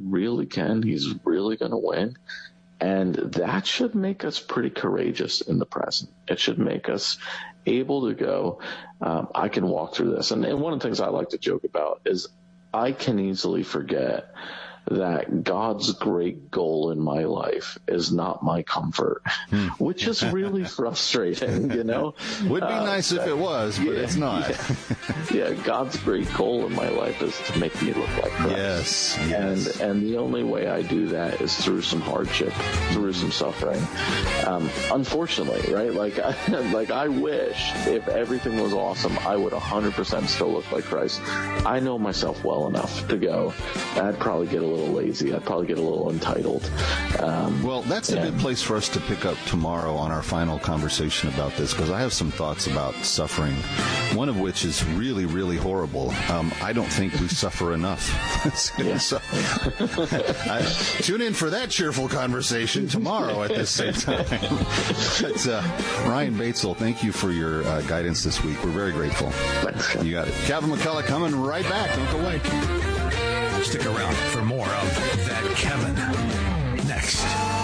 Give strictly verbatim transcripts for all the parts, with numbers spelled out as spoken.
really can. He's really going to win. And that should make us pretty courageous in the present. It should make us able to go, um, I can walk through this. And, and one of the things I like to joke about is I can easily forget that God's great goal in my life is not my comfort, hmm. which is really frustrating, you know? Would be uh, nice if it was, but yeah, it's not. Yeah. yeah, God's great goal in my life is to make me look like Christ. Yes, yes. And, and the only way I do that is through some hardship, through some suffering. Um, unfortunately, right? Like, I, like I wish if everything was awesome, I would one hundred percent still look like Christ. I know myself well enough to go, I'd probably get a little lazy. I'd probably get a little entitled. Um, well, that's a and, good place for us to pick up tomorrow on our final conversation about this, because I have some thoughts about suffering, one of which is really, really horrible. Um, I don't think we suffer enough. so, I, tune in for that cheerful conversation tomorrow at this same time. But, uh, Ryan Batesole, thank you for your uh, guidance this week. We're very grateful. Thanks. You got it. Calvin McCullough coming right back. Don't go away. Stick around for more of That Kevin next.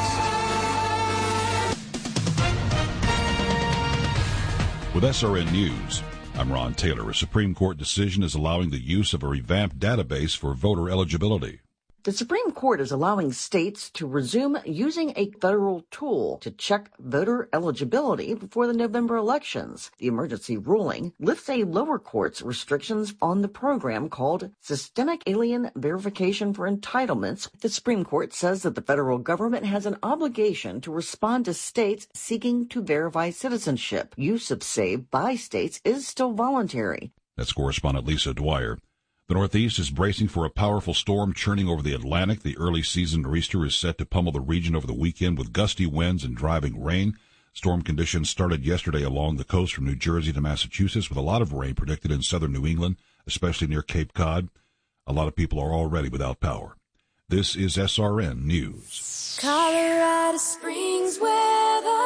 With S R N News, I'm Ron Taylor. A Supreme Court decision is allowing the use of a revamped database for voter eligibility. The Supreme Court is allowing states to resume using a federal tool to check voter eligibility before the November elections. The emergency ruling lifts a lower court's restrictions on the program called Systemic Alien Verification for Entitlements. The Supreme Court says that the federal government has an obligation to respond to states seeking to verify citizenship. Use of SAVE by states is still voluntary. That's correspondent Lisa Dwyer. The Northeast is bracing for a powerful storm churning over the Atlantic. The early season nor'easter is set to pummel the region over the weekend with gusty winds and driving rain. Storm conditions started yesterday along the coast from New Jersey to Massachusetts, with a lot of rain predicted in southern New England, especially near Cape Cod. A lot of people are already without power. This is S R N News. Colorado Springs weather.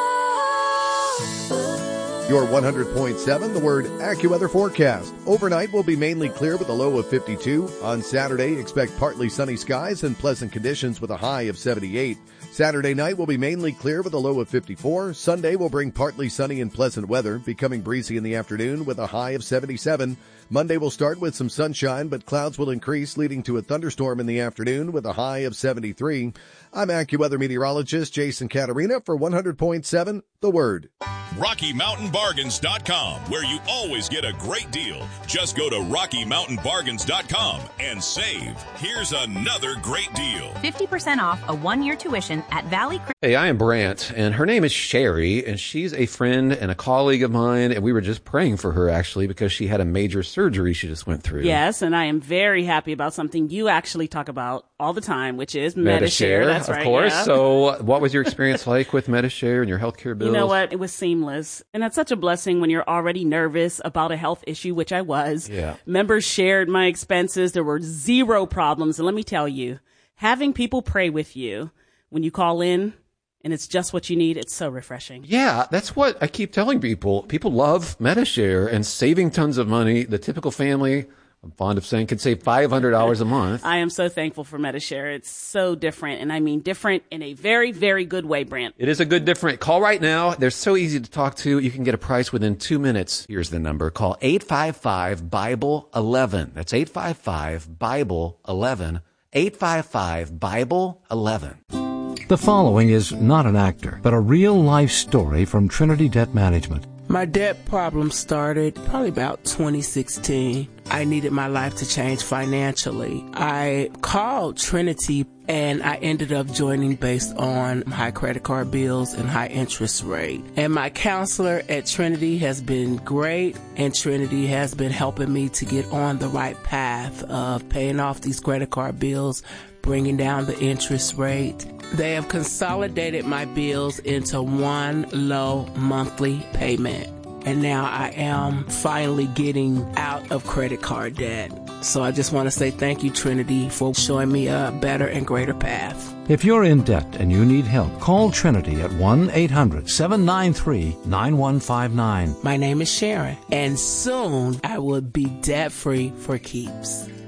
Your one hundred point seven, the Word AccuWeather forecast. Overnight will be mainly clear with a low of fifty-two. On Saturday, expect partly sunny skies and pleasant conditions with a high of seventy-eight. Saturday night will be mainly clear with a low of fifty-four. Sunday will bring partly sunny and pleasant weather, becoming breezy in the afternoon with a high of seventy-seven. Monday will start with some sunshine, but clouds will increase, leading to a thunderstorm in the afternoon with a high of seventy-three. I'm AccuWeather meteorologist Jason Catarina for one hundred point seven, The Word. Rocky Mountain Bargains dot com, where you always get a great deal. Just go to Rocky Mountain Bargains dot com and save. Here's another great deal. fifty percent off a one-year tuition at Valley. Hey, I am Brant, and her name is Sherry, and she's a friend and a colleague of mine, and we were just praying for her, actually, because she had a major surgery she just went through. Yes, and I am very happy about something you actually talk about all the time, which is Medi-Share. That's right, of course. Yeah. So what was your experience like with Medi-Share and your healthcare bills? You know what? It was seamless. And that's such a blessing when you're already nervous about a health issue, which I was. Yeah. Members shared my expenses. There were zero problems. And let me tell you, having people pray with you when you call in and it's just what you need, it's so refreshing. Yeah, that's what I keep telling people. People love Medi-Share and saving tons of money. The typical family, I'm fond of saying, can save five hundred dollars a month. I am so thankful for Medi-Share. It's so different, and I mean different in a very, very good way, Brant. It is a good different. Call right now. They're so easy to talk to. You can get a price within two minutes. Here's the number. Call eight five five, Bible eleven. That's eight five five, Bible eleven. eight five five, Bible eleven. The following is not an actor, but a real-life story from Trinity Debt Management. My debt problem started probably about twenty sixteen. I needed my life to change financially. I called Trinity and I ended up joining based on high credit card bills and high interest rate. And my counselor at Trinity has been great, and Trinity has been helping me to get on the right path of paying off these credit card bills, bringing down the interest rate. They have consolidated my bills into one low monthly payment. And now I am finally getting out of credit card debt. So I just want to say thank you, Trinity, for showing me a better and greater path. If you're in debt and you need help, call Trinity at one eight hundred, seven nine three, nine one five nine. My name is Sharon, and soon I will be debt-free for keeps.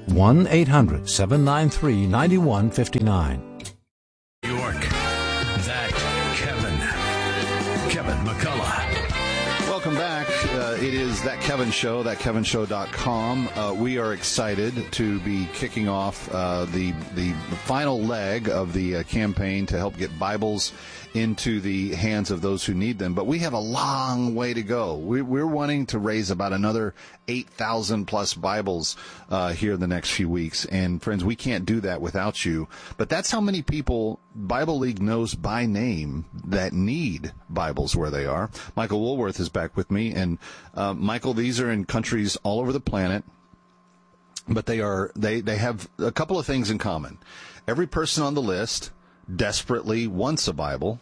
one eight hundred seven nine three nine one five nine. York, that Kevin. Kevin McCullough. Welcome back. Uh, it is That Kevin Show, that kevin show dot com. Uh, we are excited to be kicking off uh, the, the final leg of the uh, campaign to help get Bibles into the hands of those who need them. But we have a long way to go. We, we're wanting to raise about another eight thousand plus Bibles uh, here in the next few weeks. And friends, we can't do that without you. But that's how many people Bible League knows by name that need Bibles where they are. Michael Woolworth is back with me. And uh, Michael, these are in countries all over the planet. But they are they, they have a couple of things in common. Every person on the list desperately wants a Bible.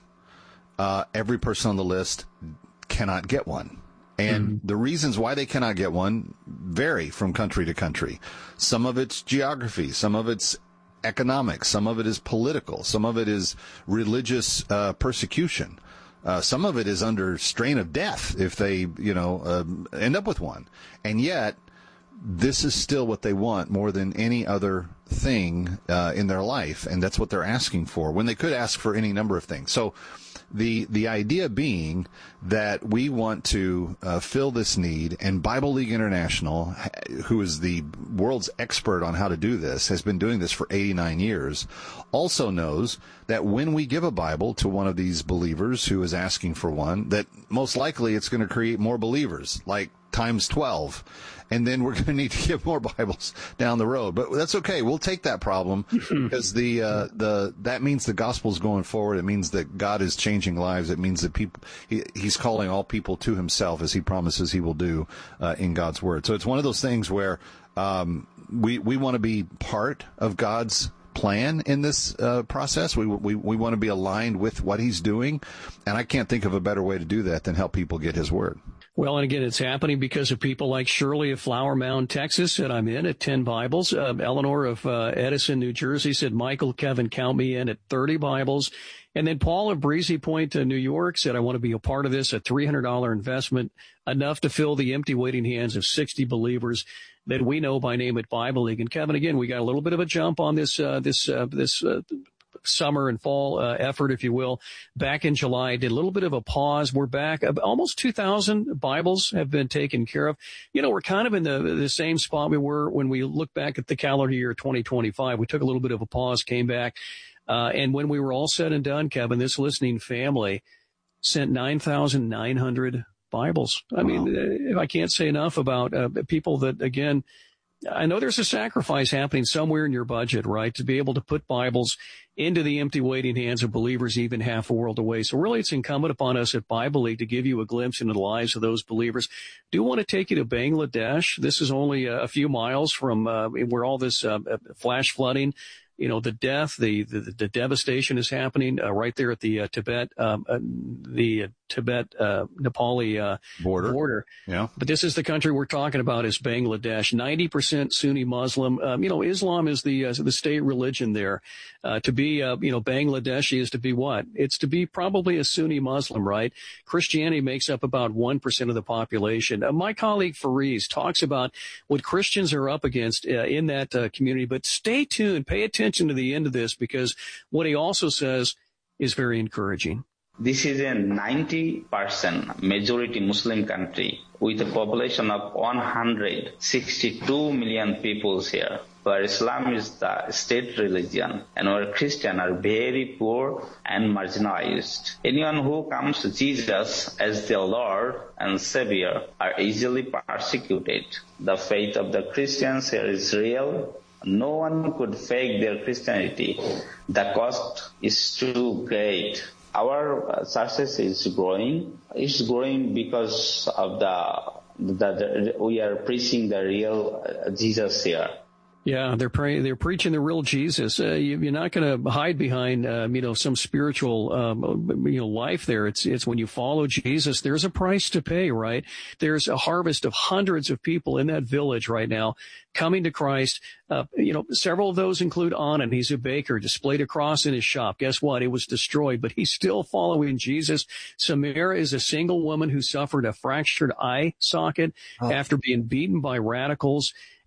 Uh, every person on the list cannot get one. And mm-hmm. the reasons why they cannot get one vary from country to country. Some of it's geography. Some of it's economics. Some of it is political. Some of it is religious uh, persecution. Uh, some of it is under strain of death if they, you know, uh, end up with one. And yet, this is still what they want more than any other thing uh, in their life, and that's what they're asking for, when they could ask for any number of things. So the the idea being that we want to uh, fill this need, and Bible League International, who is the world's expert on how to do this, has been doing this for eighty-nine years, also knows that when we give a Bible to one of these believers who is asking for one, that most likely it's going to create more believers, like times twelve. And then we're going to need to give more Bibles down the road. But that's okay. We'll take that problem because the uh, the that means the gospel's going forward. It means that God is changing lives. It means that people he, he's calling all people to himself, as he promises he will do uh, in God's word. So it's one of those things where um, we we want to be part of God's plan in this uh, process. We, we we want to be aligned with what he's doing. And I can't think of a better way to do that than help people get his word. Well, and again, it's happening because of people like Shirley of Flower Mound, Texas, said, I'm in at ten Bibles. Uh, Eleanor of uh, Edison, New Jersey, said, Michael, Kevin, count me in at thirty Bibles. And then Paul of Breezy Point, uh, New York, said, I want to be a part of this, a three hundred dollars investment, enough to fill the empty waiting hands of sixty believers that we know by name at Bible League. And Kevin, again, we got a little bit of a jump on this, uh, this, uh, this, uh, summer and fall uh, effort, if you will. Back in July, did a little bit of a pause. We're back. Almost two thousand Bibles have been taken care of. You know, we're kind of in the the same spot we were when we look back at the calendar year twenty twenty-five. We took a little bit of a pause, came back. Uh, and when we were all said and done, Kevin, this listening family sent nine thousand nine hundred Bibles. I wow. mean, I can't say enough about uh, people that, again, I know there's a sacrifice happening somewhere in your budget, right, to be able to put Bibles into the empty waiting hands of believers even half a world away. So really it's incumbent upon us at Bible League to give you a glimpse into the lives of those believers. Do want to take you to Bangladesh. This is only a few miles from uh, where all this uh, flash flooding, you know, the death, the, the, the devastation is happening uh, right there at the uh, Tibet, um, uh, the uh, Tibet, uh, Nepali, uh, border. border. Yeah. But this is the country we're talking about is Bangladesh. ninety percent Sunni Muslim. Um, you know, Islam is the, uh, the state religion there. Uh, to be, uh, you know, Bangladeshi is to be what? It's to be probably a Sunni Muslim, right? Christianity makes up about one percent of the population. Uh, my colleague Fariz talks about what Christians are up against uh, in that uh, community, but stay tuned, pay attention to the end of this because what he also says is very encouraging. This is a ninety percent majority Muslim country with a population of one hundred sixty-two million people here, where Islam is the state religion and where Christians are very poor and marginalized. Anyone who comes to Jesus as their Lord and Savior are easily persecuted. The faith of the Christians here is real. No one could fake their Christianity. The cost is too great. Our success is growing. It's growing because of the, the, the we are preaching the real Jesus here. Yeah, they're praying, they're preaching the real Jesus. Uh, you, you're not going to hide behind, um, you know, some spiritual, um, you know, life there. It's, it's when you follow Jesus, there's a price to pay, right? There's a harvest of hundreds of people in that village right now coming to Christ. Uh, you know, several of those include Anand. He's a baker, displayed a cross in his shop. Guess what? It was destroyed, but he's still following Jesus. Samara is a single woman who suffered a fractured eye socket oh. after being beaten by radicals.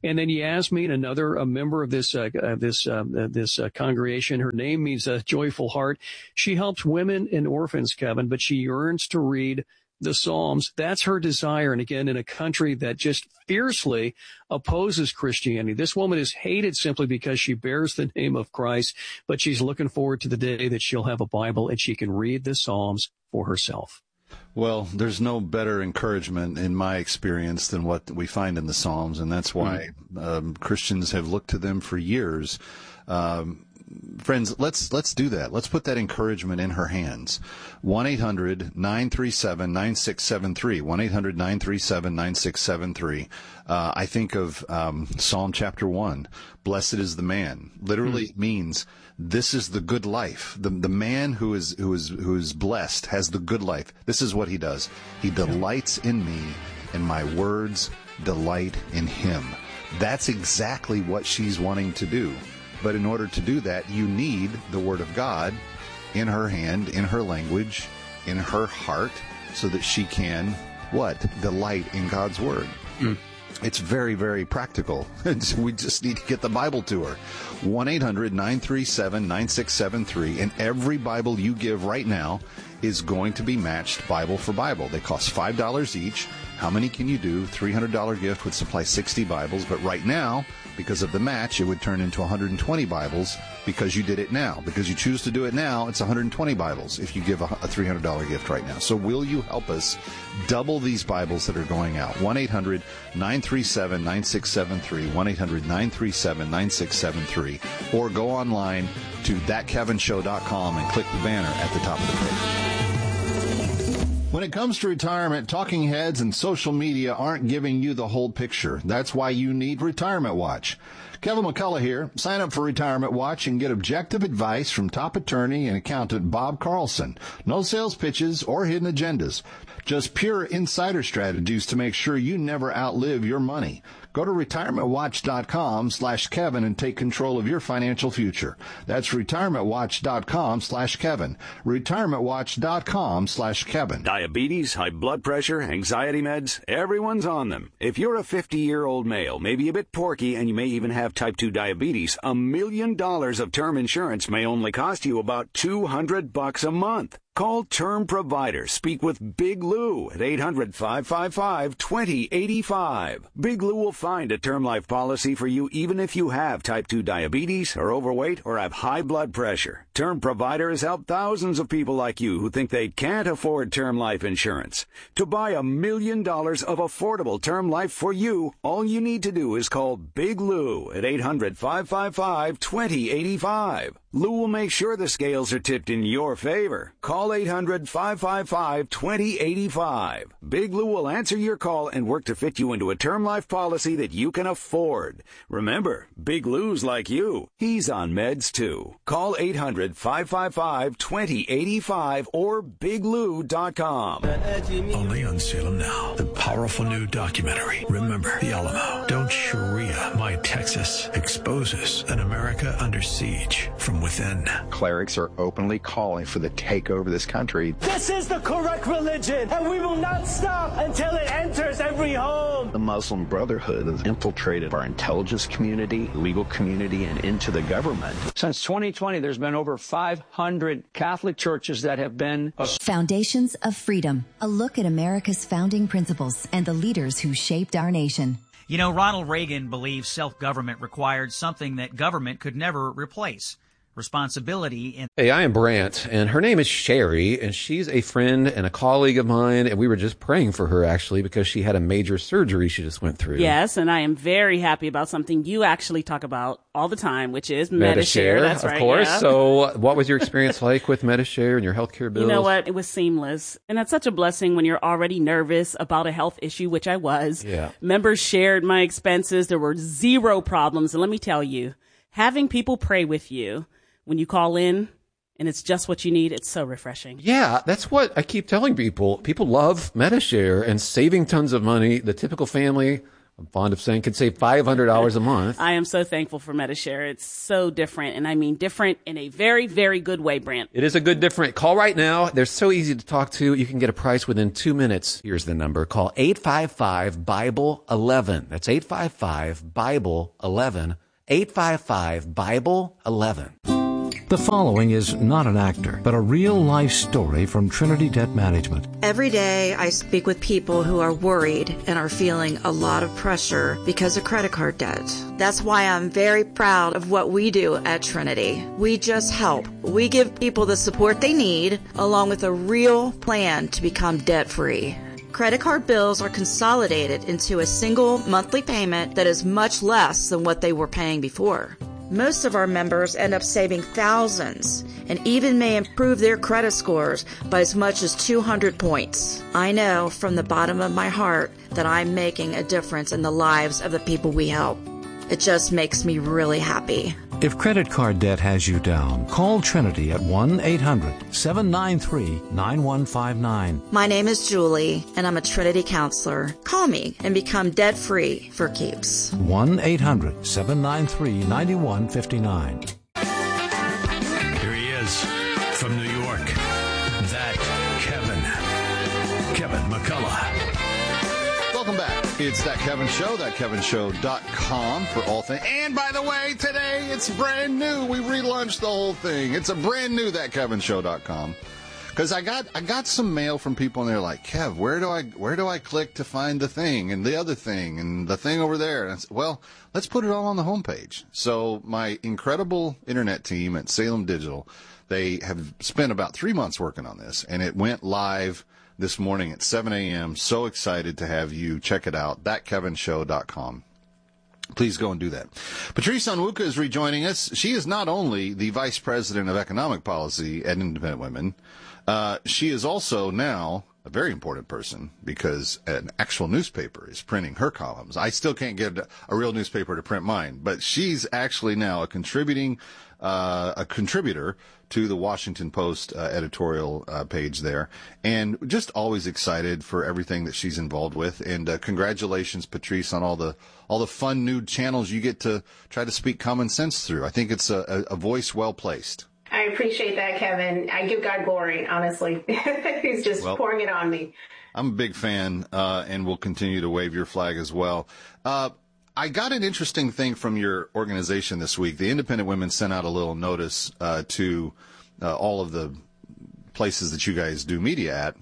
And then Yasmin, another a member of this uh, uh, this uh, uh, this uh, congregation. Her name means a joyful heart. She helps women and orphans, Kevin, but she yearns to read the Psalms. That's her desire. And again, in a country that just fiercely opposes Christianity, this woman is hated simply because she bears the name of Christ, but she's looking forward to the day that she'll have a Bible and she can read the Psalms for herself. Well, there's no better encouragement in my experience than what we find in the Psalms, and that's why um, Christians have looked to them for years. Um, Friends, let's let's do that. Let's put that encouragement in her hands. one eight hundred nine three seven nine six seven three. one eight hundred nine three seven nine six seven three. Uh, I think of um, Psalm chapter one. Blessed is the man. Literally mm. means this is the good life. The the man who is who is who is blessed has the good life. This is what he does. He delights in me, and my words delight in him. That's exactly what she's wanting to do. But in order to do that, you need the Word of God in her hand, in her language, in her heart, so that she can, what? Delight in God's Word. Mm. It's very, very practical. We just need to get the Bible to her. one eight hundred nine three seven nine six seven three. And every Bible you give right now is going to be matched Bible for Bible. They cost five dollars each. How many can you do? three hundred dollars gift would supply sixty Bibles. But right now, because of the match, it would turn into one hundred twenty Bibles because you did it now. Because you choose to do it now, it's one hundred twenty Bibles if you give a, a three hundred dollars gift right now. So will you help us double these Bibles that are going out? one eight hundred nine three seven nine six seven three. one eight hundred nine three seven nine six seven three. Or go online to that kevin show dot com and click the banner at the top of the page. When it comes to retirement, talking heads and social media aren't giving you the whole picture. That's why you need Retirement Watch. Kevin McCullough here. Sign up for Retirement Watch and get objective advice from top attorney and accountant Bob Carlson. No sales pitches or hidden agendas. Just pure insider strategies to make sure you never outlive your money. Go to retirement watch dot com slash Kevin and take control of your financial future. That's retirement watch dot com slash Kevin. retirement watch dot com slash Kevin. Diabetes, high blood pressure, anxiety meds, everyone's on them. If you're a fifty-year-old male, maybe a bit porky, and you may even have type two diabetes, a million dollars of term insurance may only cost you about two hundred bucks a month. Call Term Provider. Speak with Big Lou at eight hundred five five five two zero eight five. Big Lou will find a term life policy for you even if you have type two diabetes, are overweight, or have high blood pressure. Term Provider has helped thousands of people like you who think they can't afford term life insurance. To buy a million dollars of affordable term life for you, all you need to do is call Big Lou at eight hundred five five five two zero eight five. Lou will make sure the scales are tipped in your favor. Call eight hundred five five five two zero eight five. Big Lou will answer your call and work to fit you into a term life policy that you can afford. Remember, Big Lou's like you. He's on meds too. Call eight hundred five five five two zero eight five or big lou dot com. Only on Salem Now, the powerful new documentary, Remember the Alamo. Don't Sharia My Texas exposes an America under siege from within. Clerics are openly calling for the takeover of this country. This is the correct religion, and we will not stop until it enters every home. The Muslim Brotherhood has infiltrated our intelligence community, legal community, and into the government. Since twenty twenty, there's been over five hundred Catholic churches that have been... Foundations of Freedom, a look at America's founding principles and the leaders who shaped our nation. You know, Ronald Reagan believed self-government required something that government could never replace. Responsibility in... Hey, I am Brant, and her name is Sherry, and she's a friend and a colleague of mine, and we were just praying for her, actually, because she had a major surgery she just went through. Yes, and I am very happy about something you actually talk about all the time, which is Medi-Share. That's right, of course. Yeah. So what was your experience like with Medi-Share and your healthcare bills? You know what? It was seamless, and that's such a blessing when you're already nervous about a health issue, which I was. Yeah. Members shared my expenses. There were zero problems, and let me tell you, having people pray with you when you call in and it's just what you need, it's so refreshing. Yeah, that's what I keep telling people. People love Medi-Share and saving tons of money. The typical family, I'm fond of saying, can save five hundred dollars a month. I am so thankful for Medi-Share. It's so different, and I mean different in a very, very good way, Brant. It is a good different. Call right now. They're so easy to talk to. You can get a price within two minutes. Here's the number. Call eight five five, Bible eleven. That's eight five five, Bible eleven. eight five five, Bible eleven. The following is not an actor, but a real-life story from Trinity Debt Management. Every day I speak with people who are worried and are feeling a lot of pressure because of credit card debt. That's why I'm very proud of what we do at Trinity. We just help. We give people the support they need, along with a real plan to become debt-free. Credit card bills are consolidated into a single monthly payment that is much less than what they were paying before. Most of our members end up saving thousands and even may improve their credit scores by as much as two hundred points. I know from the bottom of my heart that I'm making a difference in the lives of the people we help. It just makes me really happy. If credit card debt has you down, call Trinity at one eight hundred, seven nine three, nine one five nine. My name is Julie, and I'm a Trinity counselor. Call me and become debt-free for keeps. one eight hundred, seven nine three, nine one five nine. Here he is from New York. That Kevin. Kevin McCullough. Welcome back. It's That Kevin Show, that kevin show dot com for all things. And by the way, today it's brand new. We relaunched the whole thing. It's a brand new that kevin show dot com. Because I got I got some mail from people, and they're like, Kev, where do I where do I click to find the thing and the other thing and the thing over there? And I said, well, let's put it all on the homepage. So my incredible internet team at Salem Digital, they have spent about three months working on this, and it went live this morning at seven a.m. So excited to have you check it out, that kevin show dot com. Please go and do that. Patrice Onwuka is rejoining us. She is not only the Vice President of Economic Policy at Independent Women, uh, she is also now a very important person because an actual newspaper is printing her columns. I still can't get a real newspaper to print mine, but she's actually now a contributing uh, a contributor to the Washington Post uh, editorial uh, page there, and just always excited for everything that she's involved with. And uh, congratulations, Patrice, on all the all the fun new channels you get to try to speak common sense through. I think it's a, a voice well placed. I appreciate that, Kevin. I give God glory, honestly. He's just well, pouring it on me. I'm a big fan, uh, and will continue to wave your flag as well. Uh, I got an interesting thing from your organization this week. The Independent Women sent out a little notice uh, to uh, all of the places that you guys do media at.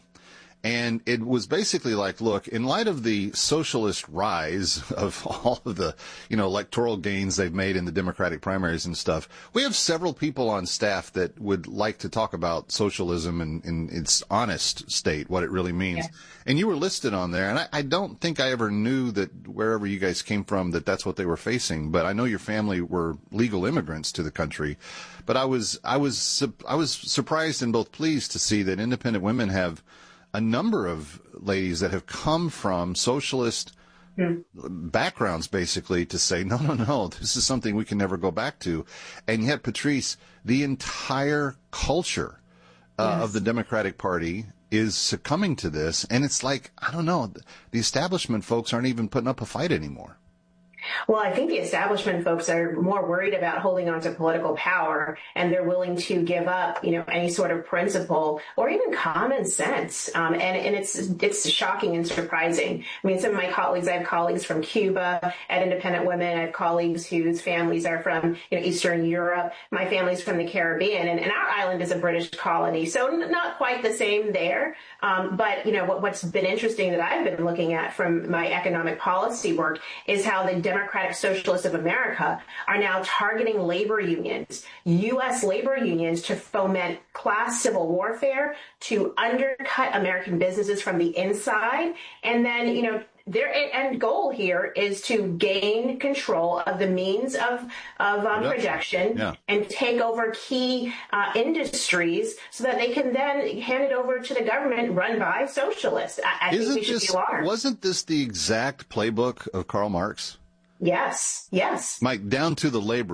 And it was basically like, look, in light of the socialist rise of all of the, you know, electoral gains they've made in the Democratic primaries and stuff, we have several people on staff that would like to talk about socialism in, in its honest state, what it really means. Yeah. And you were listed on there, and I, I don't think I ever knew that wherever you guys came from that that's what they were facing. But I know your family were legal immigrants to the country. But I was I was I was surprised and both pleased to see that Independent Women have a number of ladies that have come from socialist yeah. backgrounds, basically, to say, no, no, no, this is something we can never go back to. And yet, Patrice, the entire culture uh, yes. of the Democratic Party is succumbing to this. And it's like, I don't know, the establishment folks aren't even putting up a fight anymore. Well, I think the establishment folks are more worried about holding on to political power, and they're willing to give up, you know, any sort of principle or even common sense. Um, and, and it's it's shocking and surprising. I mean, some of my colleagues, I have colleagues from Cuba at Independent Women. I have colleagues whose families are from, you know, Eastern Europe. My family's from the Caribbean, and, and our island is a British colony, so not quite the same there. Um, but, you know, what, what's been interesting that I've been looking at from my economic policy work is how the Democratic Socialists of America are now targeting labor unions, U S labor unions, to foment class civil warfare, to undercut American businesses from the inside. And then, you know, their end goal here is to gain control of the means of, of um, projection yeah. and take over key uh, industries so that they can then hand it over to the government run by socialists. I, I Isn't think we should this, be alarmed. Wasn't this the exact playbook of Karl Marx? Yes, yes. Mike, down to the laborers.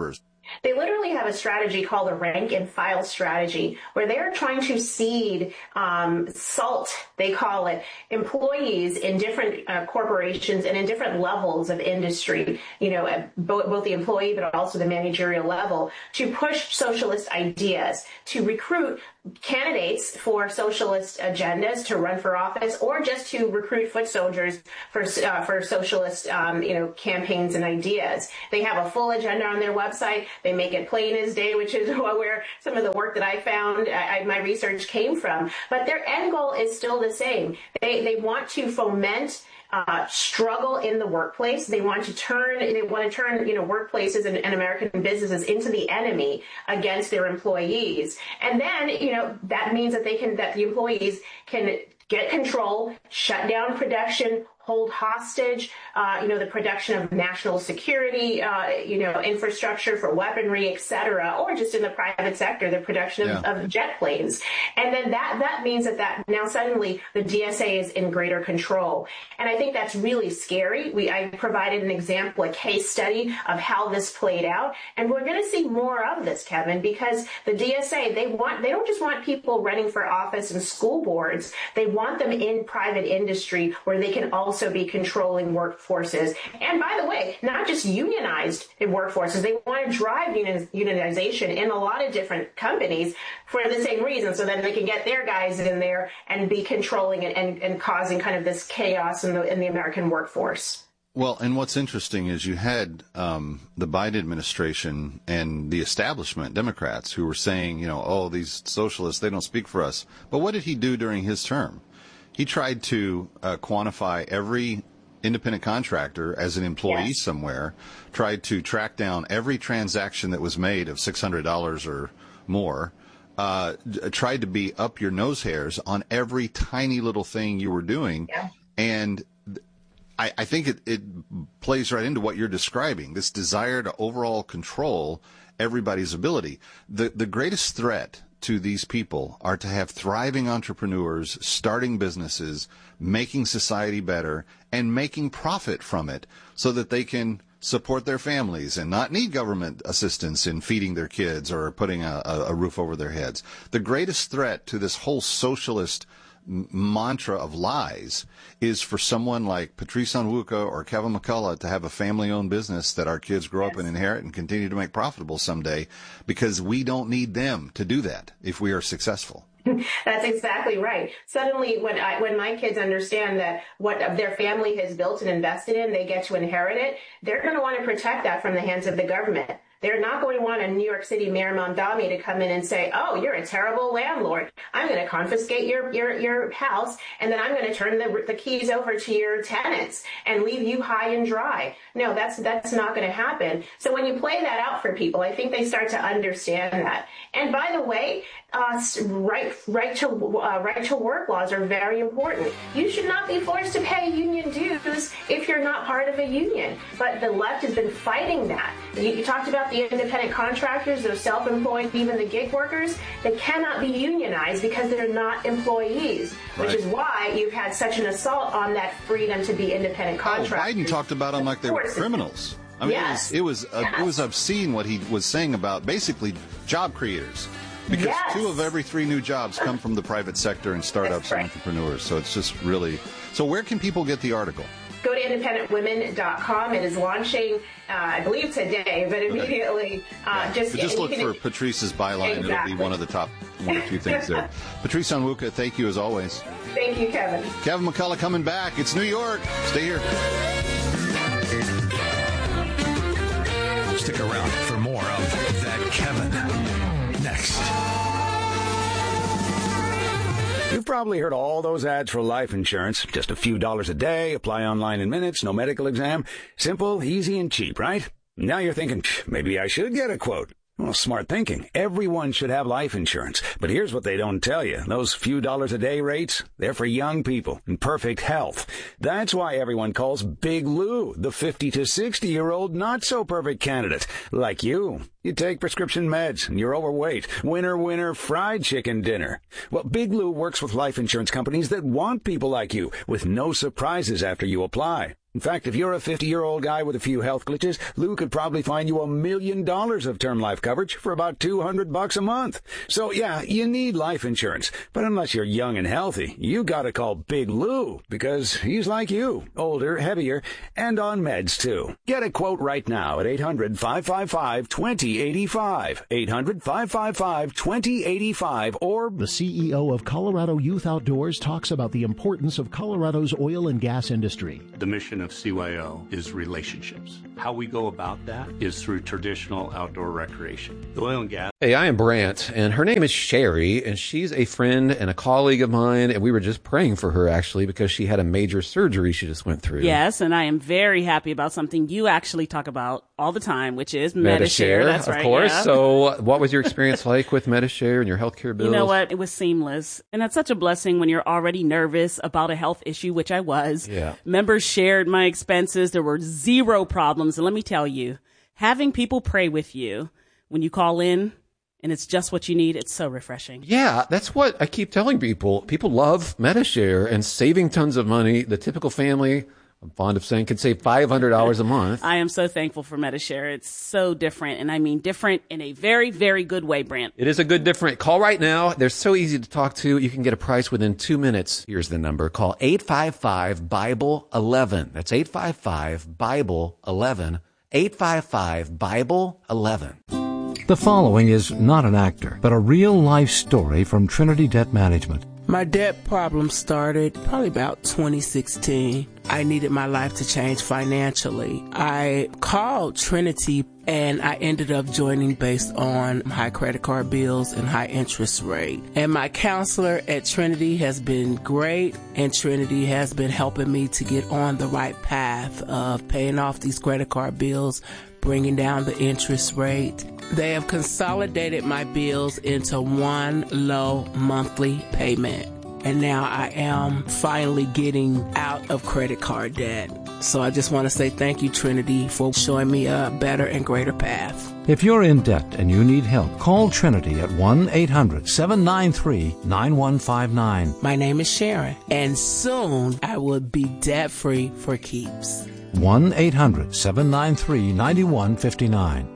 They literally have a strategy called a rank and file strategy, where they're trying to seed, um, salt, they call it, employees in different uh, corporations and in different levels of industry, you know, at both, both the employee but also the managerial level, to push socialist ideas, to recruit candidates for socialist agendas to run for office, or just to recruit foot soldiers for uh, for socialist um, you know campaigns and ideas. They have a full agenda on their website. They make it plain as day, which is where some of the work that I found, I, my research came from. But their end goal is still the same. They they want to foment Uh, struggle in the workplace. They want to turn, they want to turn, you know, workplaces and, and American businesses into the enemy against their employees. And then, you know, that means that they can, that the employees can get control, shut down production, hold hostage, uh, you know, the production of national security, uh, you know, infrastructure for weaponry, et cetera, or just in the private sector, the production of, yeah. of jet planes. And then that, that means that, that now suddenly the D S A is in greater control. And I think that's really scary. We, I provided an example, a case study of how this played out. And we're going to see more of this, Kevin, because the D S A, they want, they don't just want people running for office and school boards. They want them in private industry where they can also also be controlling workforces. And by the way, not just unionized workforces. They want to drive union, unionization in a lot of different companies for the same reason, so that they can get their guys in there and be controlling and, and, and causing kind of this chaos in the, in the American workforce. Well, and what's interesting is you had um, the Biden administration and the establishment, Democrats, who were saying, you know, oh, these socialists, they don't speak for us. But what did he do during his term? He tried to uh, quantify every independent contractor as an employee yes. somewhere, tried to track down every transaction that was made of six hundred dollars or more, uh, tried to be up your nose hairs on every tiny little thing you were doing. Yeah. And I, I think it, it plays right into what you're describing, this desire to overall control everybody's ability. The, the greatest threat to these people are to have thriving entrepreneurs starting businesses, making society better, and making profit from it so that they can support their families and not need government assistance in feeding their kids or putting a, a roof over their heads. The greatest threat to this whole socialist mantra of lies is for someone like Patrice Onwuka or Kevin McCullough to have a family-owned business that our kids grow yes. up and inherit and continue to make profitable someday, because we don't need them to do that if we are successful. That's exactly right. Suddenly, when I, when my kids understand that what their family has built and invested in, they get to inherit it, they're going to want to protect that from the hands of the government. They're not going to want a New York City Mayor Mamdani to come in and say, oh, you're a terrible landlord. I'm going to confiscate your, your, your house, and then I'm going to turn the, the keys over to your tenants and leave you high and dry. No, that's, that's not going to happen. So when you play that out for people, I think they start to understand that. And by the way, uh, right, right to, uh, right to work laws are very important. You should not be forced to pay union dues if you're not part of a union. But the left has been fighting that. You, you talked about the independent contractors, those self-employed, even the gig workers. They cannot be unionized because they're not employees, right. which is why you've had such an assault on that freedom to be independent contractors. Oh, Biden talked about them like they were criminals. I mean, yes. it was it was, uh, yes. it was obscene what he was saying about basically job creators. Because yes. two of every three new jobs come from the private sector and startups right. and entrepreneurs. So it's just really... So where can people get the article? Go to independent women dot com. It is launching, uh, I believe today, but immediately uh, yeah. just... But just look can, for Patrice's byline. Exactly. It'll be one of the top one or two things there. Patrice Onwuka, thank you as always. Thank you, Kevin. Kevin McCullough coming back. It's New York. Stay here. Stick around for more of That Kevin. Next. You've probably heard all those ads for life insurance. Just a few dollars a day, apply online in minutes, no medical exam. Simple, easy, and cheap, right? Now you're thinking, maybe I should get a quote. Well, smart thinking. Everyone should have life insurance. But here's what they don't tell you. Those few dollars a day rates, they're for young people in perfect health. That's why everyone calls Big Lou the fifty to sixty-year-old not-so-perfect candidate, like you. You take prescription meds and you're overweight. Winner, winner, fried chicken dinner. Well, Big Lou works with life insurance companies that want people like you with no surprises after you apply. In fact, if you're a fifty-year-old guy with a few health glitches, Lou could probably find you a million dollars of term life coverage for about two hundred bucks a month. So yeah, you need life insurance. But unless you're young and healthy, you gotta call Big Lou because he's like you, older, heavier, and on meds too. Get a quote right now at eight hundred, five five five, two zero eight five. eight hundred, five five five, two zero eight five or... The C E O of Colorado Youth Outdoors talks about the importance of Colorado's oil and gas industry. The mission of C Y O is relationships. How we go about that is through traditional outdoor recreation. The oil and gas. Hey, I am Brant, and her name is Sherry, and she's a friend and a colleague of mine, and we were just praying for her, actually, because she had a major surgery she just went through. Yes, and I am very happy about something you actually talk about all the time, which is Medi-Share. Medi-Share, That's of right, course. yeah. So what was your experience like with Medi-Share and your healthcare bills? You know what? It was seamless. And that's such a blessing when you're already nervous about a health issue, which I was. Yeah. Members shared my expenses. There were zero problems. And let me tell you, having people pray with you when you call in and it's just what you need, it's so refreshing. Yeah, that's what I keep telling people. People love Medi-Share and saving tons of money. The typical family, I'm fond of saying, can save five hundred dollars a month. I am so thankful for Medi-Share. It's so different, and I mean different in a very, very good way, Brant. It is a good different. Call right now. They're so easy to talk to. You can get a price within two minutes. Here's the number. Call eight five five, Bible eleven. That's eight five five, Bible eleven. eight five five, Bible eleven. The following is not an actor, but a real-life story from Trinity Debt Management. My debt problem started probably about twenty sixteen. I needed my life to change financially. I called Trinity and I ended up joining based on high credit card bills and high interest rate. And my counselor at Trinity has been great, and Trinity has been helping me to get on the right path of paying off these credit card bills, bringing down the interest rate. They have consolidated my bills into one low monthly payment. And now I am finally getting out of credit card debt. So I just want to say thank you, Trinity, for showing me a better and greater path. If you're in debt and you need help, call Trinity at one eight hundred, seven nine three, nine one five nine. My name is Sharon, and soon I will be debt-free for keeps. one eight hundred, seven nine three, nine one five nine.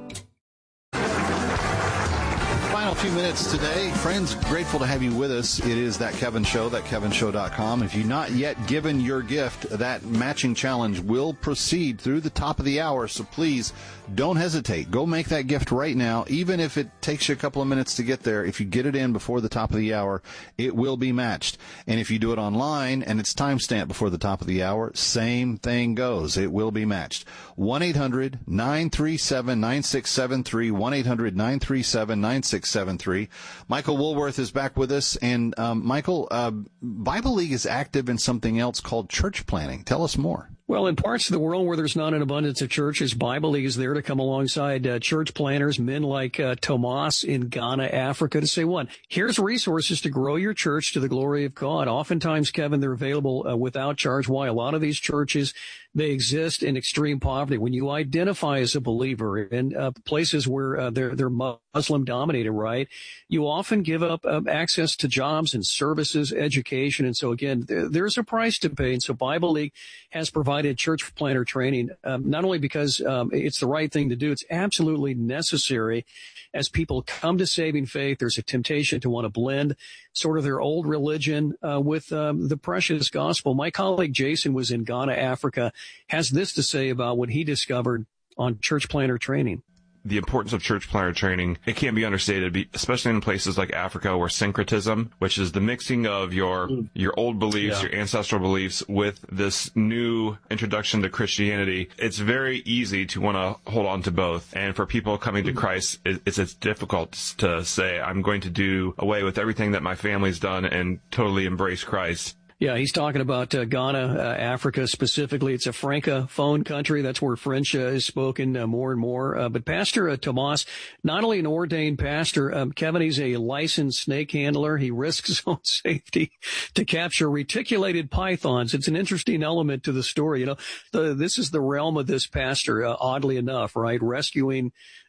Final few minutes today. Friends, grateful to have you with us. It is That Kevin Show, that kevin show dot com. If you've not yet given your gift, that matching challenge will proceed through the top of the hour, so please don't hesitate. Go make that gift right now, even if it takes you a couple of minutes to get there. If you get it in before the top of the hour, it will be matched. And if you do it online and it's timestamped before the top of the hour, same thing goes. It will be matched. one eight hundred, nine three seven, nine six seven three, one eight hundred, nine three seven, nine six seven three. Michael Woolworth is back with us. And, um, Michael, uh, Bible League is active in something else called church planning. Tell us more. Well, in parts of the world where there's not an abundance of churches, Bible League is there to come alongside uh, church planners, men like uh, Tomas in Ghana, Africa, to say, one, here's resources to grow your church to the glory of God. Oftentimes, Kevin, they're available uh, without charge. Why? A lot of these churches, they exist in extreme poverty. When you identify as a believer in uh, places where uh, they're, they're Muslim dominated, right, you often give up uh, access to jobs and services, education. And so, again, there, there's a price to pay. And so Bible League has provided church planner training, um, not only because um, it's the right thing to do, it's absolutely necessary. As people come to saving faith, there's a temptation to want to blend sort of their old religion uh, with um, the precious gospel. My colleague Jason was in Ghana, Africa, has this to say about what he discovered on church planner training. The importance of church planner training, it can't be understated, especially in places like Africa where syncretism, which is the mixing of your mm. your old beliefs, yeah. your ancestral beliefs with this new introduction to Christianity. It's very easy to want to hold on to both. And for people coming to Christ, it's, it's difficult to say, I'm going to do away with everything that my family's done and totally embrace Christ. Yeah, he's talking about uh, Ghana, uh, Africa specifically. It's a francophone country. That's where French uh, is spoken uh, more and more. Uh, but Pastor uh, Tomas, not only an ordained pastor, um, Kevin, he's a licensed snake handler. He risks his own safety to capture reticulated pythons. It's an interesting element to the story. You know, the, this is the realm of this pastor, uh, oddly enough, right? Rescuing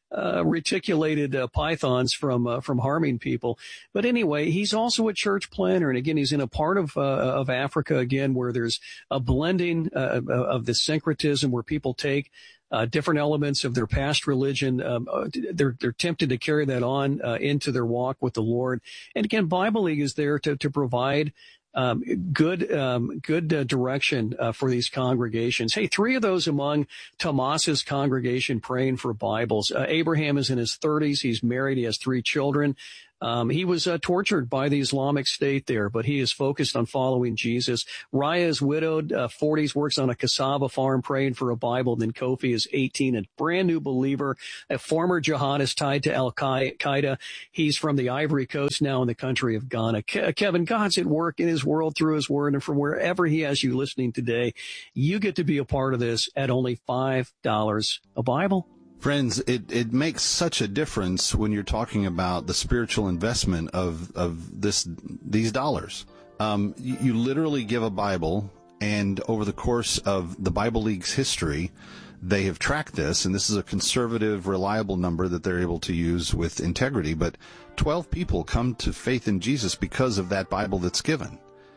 uh, reticulated uh, pythons from uh, from harming people. But anyway, he's also a church planner, and again, he's in a part of uh, of Africa again where there's a blending uh, of the syncretism where people take uh, different elements of their past religion. Um, uh, they're they're tempted to carry that on uh, into their walk with the Lord. And again, Bible League is there to to provide Um, good, um, good uh, direction uh, for these congregations. Hey, three of those among Tomas's congregation praying for Bibles. Uh, Abraham is in his thirties. He's married. He has three children. Um, he was uh, tortured by the Islamic State there, but he is focused on following Jesus. Raya is widowed, uh, forties, works on a cassava farm praying for a Bible. Then Kofi is eighteen, a brand new believer, a former jihadist tied to Al-Qaeda. He's from the Ivory Coast, now in the country of Ghana. Ke- Kevin, God's at work in his world through his word, and from wherever he has you listening today, you get to be a part of this at only five dollars a Bible. Friends, it, it makes such a difference when you're talking about the spiritual investment of, of this these dollars. Um, you, you literally give a Bible, and over the course of the Bible League's history, they have tracked this, and this is a conservative, reliable number that they're able to use with integrity, but twelve people come to faith in Jesus because of that Bible that's given.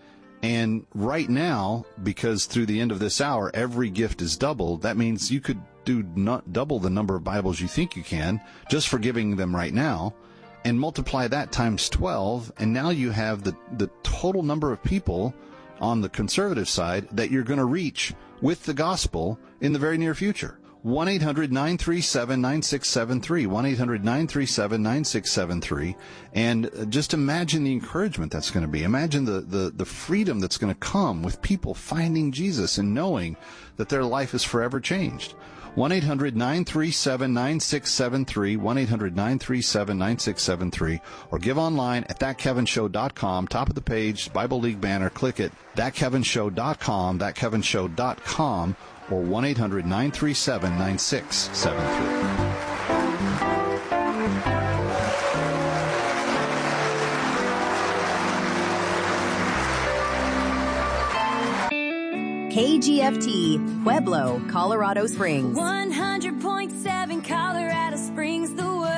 And right now, because through the end of this hour, every gift is doubled, that means you could do not double the number of Bibles you think you can just for giving them right now, and multiply that times twelve, and now you have the, the total number of people on the conservative side that you're going to reach with the gospel in the very near future. one eight hundred nine three seven nine six seven three, one eight hundred nine three seven nine six seven three, and just imagine the encouragement that's going to be. Imagine the, the, the freedom that's going to come with people finding Jesus and knowing that their life is forever changed. one eight hundred nine three seven nine six seven three, one eight hundred nine three seven nine six seven three, or give online at that kevin show dot com, top of the page, Bible League banner, click it, that kevin show dot com, that kevin show dot com, or one eight hundred nine three seven nine six seven three. K G F T, Pueblo, Colorado Springs. one hundred point seven Colorado Springs, the word.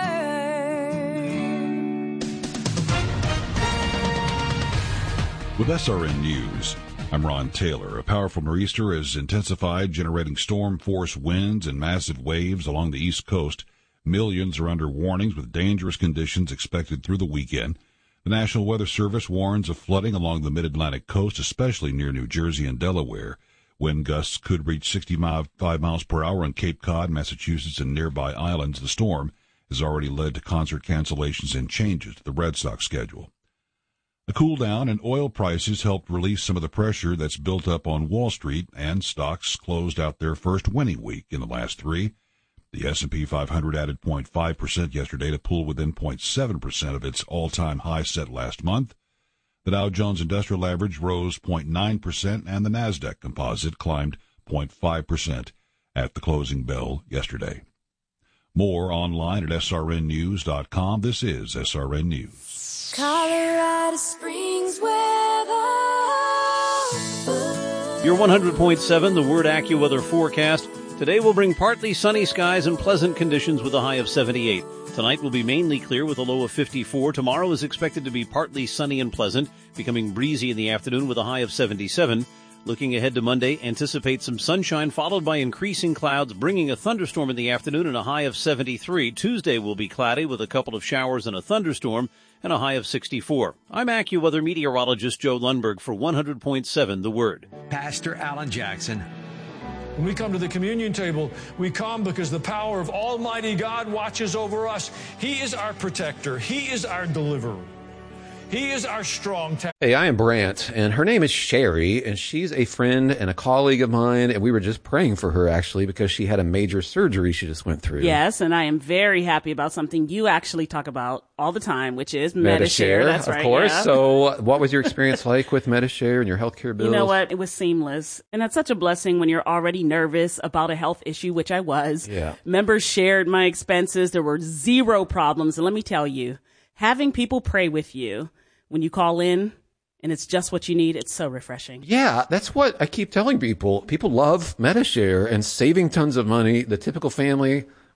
With S R N News, I'm Ron Taylor. A powerful nor'easter has intensified, generating storm-force winds and massive waves along the East Coast. Millions are under warnings with dangerous conditions expected through the weekend. The National Weather Service warns of flooding along the mid-Atlantic coast, especially near New Jersey and Delaware. Wind gusts could reach sixty-five miles per hour on Cape Cod, Massachusetts, and nearby islands. The storm has already led to concert cancellations and changes to the Red Sox schedule. A cool down in oil prices helped release some of the pressure that's built up on Wall Street, and stocks closed out their first winning week in the last three. The S and P five hundred added zero point five percent yesterday to pull within zero point seven percent of its all-time high set last month. The Dow Jones Industrial Average rose zero point nine percent, and the Nasdaq Composite climbed zero point five percent at the closing bell yesterday. More online at S R N news dot com. This is S R N News. Colorado Springs weather. Your one hundred point seven, the Word AccuWeather forecast. Today will bring partly sunny skies and pleasant conditions with a high of seventy-eight. Tonight will be mainly clear with a low of fifty-four. Tomorrow is expected to be partly sunny and pleasant, becoming breezy in the afternoon with a high of seventy-seven. Looking ahead to Monday, anticipate some sunshine followed by increasing clouds, bringing a thunderstorm in the afternoon and a high of seventy-three. Tuesday will be cloudy with a couple of showers and a thunderstorm and a high of sixty-four. I'm AccuWeather meteorologist Joe Lundberg for one hundred point seven The Word. Pastor Alan Jackson. When we come to the communion table, we come because the power of Almighty God watches over us. He is our protector. He is our deliverer. He is our strong tower. Hey, I am Brant, and her name is Sherry, and she's a friend and a colleague of mine, and we were just praying for her, actually, because she had a major surgery she just went through. Yes, and I am very happy about something you actually talk about all the time, which is Medi-Share. Medi-Share, That's of right, course. yeah. So what was your experience like with Medi-Share and your healthcare bills? You know what? It was seamless. And that's such a blessing when you're already nervous about a health issue, which I was. Yeah. Members shared my expenses. There were zero problems. And let me tell you, having people pray with you when you call in and it's just what you need, it's so refreshing. Yeah, that's what I keep telling people. People love Medi-Share and saving tons of money. The typical family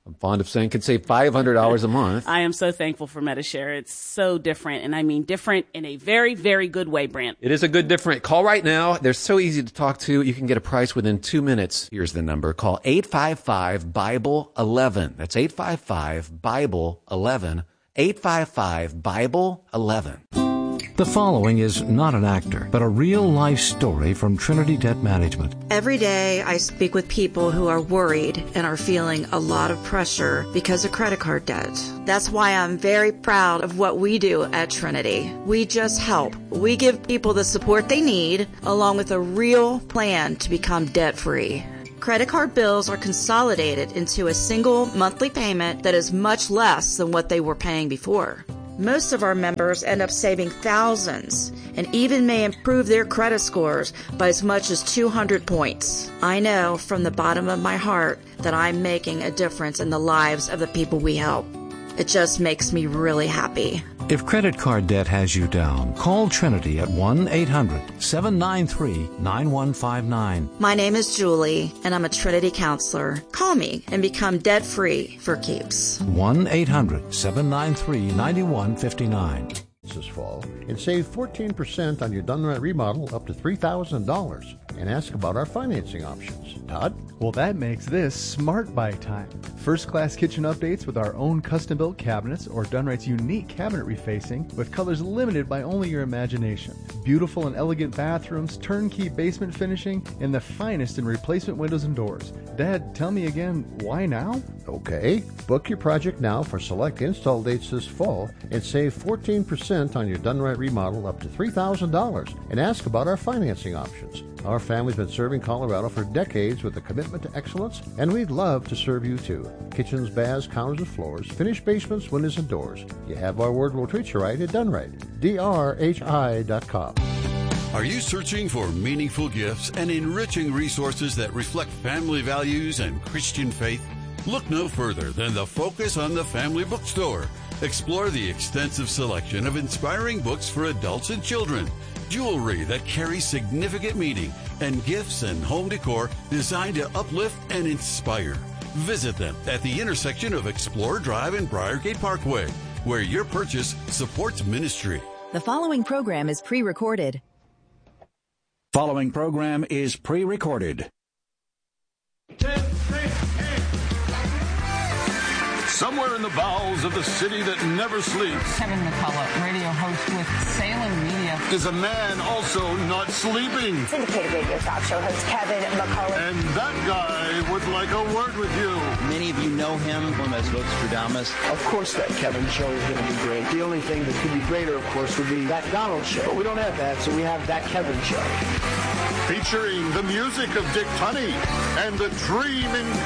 I'm fond of saying, can save five hundred dollars a month. I am so thankful for Medi-Share. It's so different, and I mean different in a very, very good way, Brent. It is a good different. Call right now. They're so easy to talk to. You can get a price within two minutes. Here's the number. Call eight five five, Bible eleven. That's eight five five, Bible eleven. eight five five, Bible eleven. The following is not an actor, but a real-life story from Trinity Debt Management. Every day I speak with people who are worried and are feeling a lot of pressure because of credit card debt. That's why I'm very proud of what we do at Trinity. We just help. We give people the support they need, along with a real plan to become debt-free. Credit card bills are consolidated into a single monthly payment that is much less than what they were paying before. Most of our members end up saving thousands and even may improve their credit scores by as much as two hundred points. I know from the bottom of my heart that I'm making a difference in the lives of the people we help. It just makes me really happy. If credit card debt has you down, call Trinity at one eight hundred, seven nine three, nine one five nine. My name is Julie, and I'm a Trinity counselor. Call me and become debt-free for keeps. one eight hundred, seven nine three, nine one five nine. This fall and save fourteen percent on your done-right remodel up to three thousand dollars. And ask about our financing options. Todd? Well, that makes this Smart Buy time. First-class kitchen updates with our own custom-built cabinets or Done-Right's unique cabinet refacing with colors limited by only your imagination. Beautiful and elegant bathrooms, turnkey basement finishing, and the finest in replacement windows and doors. Dad, tell me again, why now? Okay. Book your project now for select install dates this fall and save fourteen percent on your Done-Right remodel up to three thousand dollars. And ask about our financing options. Our family's been serving Colorado for decades with a commitment to excellence, and we'd love to serve you too. Kitchens, baths, counters, and floors, finished basements, windows, and doors. You have our word, we'll treat you right at Done Right. D R H I dot com. Are you searching for meaningful gifts and enriching resources that reflect family values and Christian faith? Look no further than the Focus on the Family Bookstore. Explore the extensive selection of inspiring books for adults and children, jewelry that carries significant meaning, and gifts and home decor designed to uplift and inspire. Visit them at the intersection of Explorer Drive and Briargate Parkway, where your purchase supports ministry. The following program is pre-recorded. Following program is pre-recorded. Somewhere in the bowels of the city that never sleeps, Kevin McCullough, radio host with Salem Media, is a man also not sleeping. Syndicated radio talk show host Kevin McCullough. And that guy would like a word with you. Many of you know him from as Vostradamus. Of course that Kevin show is going to be great. The only thing that could be greater, of course, would be that Donald show. But we don't have that, so we have that Kevin show. Featuring the music of Dick Tunney and the dreaming